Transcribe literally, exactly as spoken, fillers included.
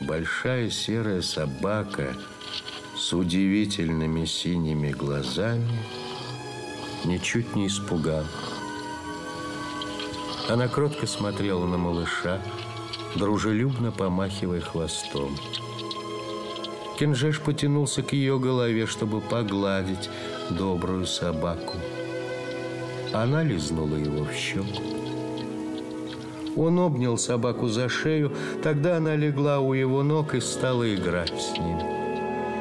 большая серая собака с удивительными синими глазами ничуть не испугала. Она кротко смотрела на малыша, дружелюбно помахивая хвостом. Кенжеш потянулся к ее голове, чтобы погладить добрую собаку. Она лизнула его в щеку. Он обнял собаку за шею, тогда она легла у его ног и стала играть с ним.